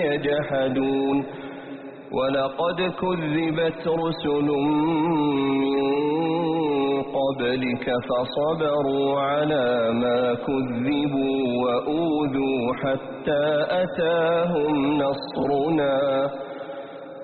يجحدون ولقد كذبت رسل من قبلك فصبروا على ما كذبوا وأوذوا حتى أتاهم نصرنا